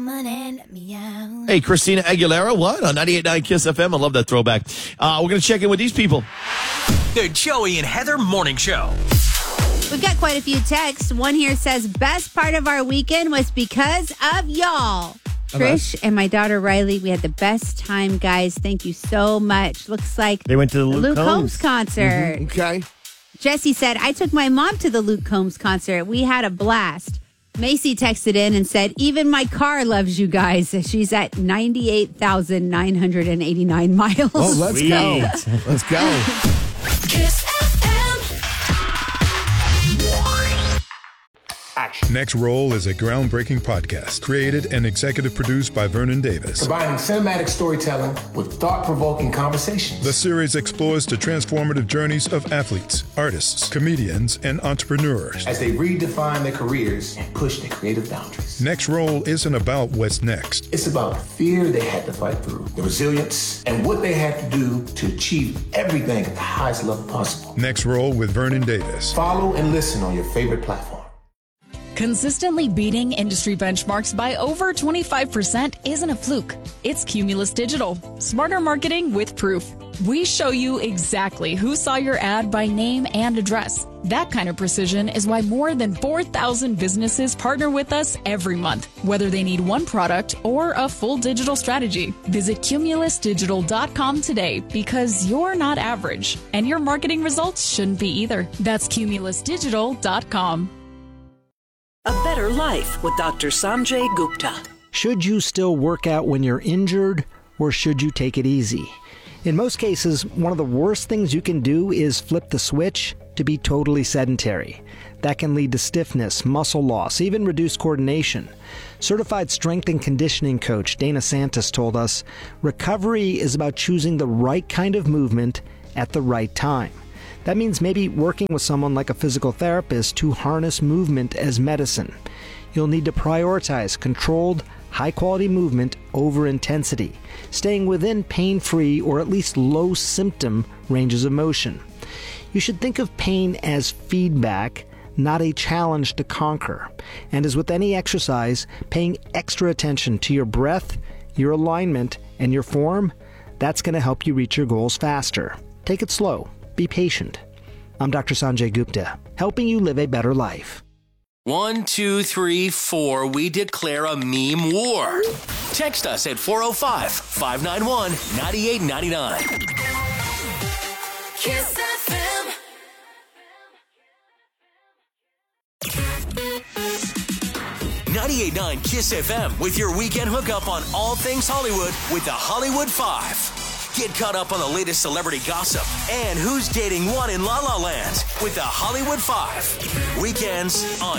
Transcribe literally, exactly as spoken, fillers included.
woman and meow. Hey, Christina Aguilera, what? On ninety-eight point nine Kiss F M. I love that throwback. Uh, we're going to check in with these people. The Joey and Heather Morning Show. We've got quite a few texts. One here says, best part of our weekend was because of y'all. Trish and my daughter Riley, we had the best time, guys. Thank you so much. Looks like they went to the Luke, Luke Combs, Combs concert. Mm-hmm. Okay. Jesse said, I took my mom to the Luke Combs concert. We had a blast. Macy texted in and said, even my car loves you guys. She's at ninety-eight thousand nine hundred eighty-nine miles. Oh, let's Sweet. go. Let's go. Kiss F M. Action. Next Roll is a groundbreaking podcast created and executive produced by Vernon Davis. Combining cinematic storytelling with thought-provoking conversations. The series explores the transformative journeys of athletes, artists, comedians, and entrepreneurs as they redefine their careers and push their creative boundaries. Next Roll isn't about what's next. It's about the fear they had to fight through, the resilience, and what they had to do to achieve everything at the highest level possible. Next Roll with Vernon Davis. Follow and listen on your favorite platform. Consistently beating industry benchmarks by over twenty-five percent isn't a fluke. It's Cumulus Digital. Smarter marketing with proof. We show you exactly who saw your ad by name and address. That kind of precision is why more than four thousand businesses partner with us every month, whether they need one product or a full digital strategy. Visit cumulus digital dot com today because you're not average, and your marketing results shouldn't be either. That's cumulus digital dot com. A Better Life with Doctor Sanjay Gupta. Should you still work out when you're injured, or should you take it easy? In most cases, one of the worst things you can do is flip the switch to be totally sedentary. That can lead to stiffness, muscle loss, even reduced coordination. Certified strength and conditioning coach Dana Santos told us, recovery is about choosing the right kind of movement at the right time. That means maybe working with someone like a physical therapist to harness movement as medicine. You'll need to prioritize controlled, high-quality movement over intensity, staying within pain-free or at least low-symptom ranges of motion. You should think of pain as feedback, not a challenge to conquer. And as with any exercise, paying extra attention to your breath, your alignment, and your form, that's going to help you reach your goals faster. Take it slow. Be patient. I'm Doctor Sanjay Gupta, helping you live a better life. One, two, three, four. We declare a meme war. Text us at four oh five, five nine one, nine eight nine nine. Kiss F M. ninety-eight point nine Kiss F M with your weekend hookup on all things Hollywood with the Hollywood Five. Get caught up on the latest celebrity gossip and who's dating one in La La Land with the Hollywood Five. Weekends on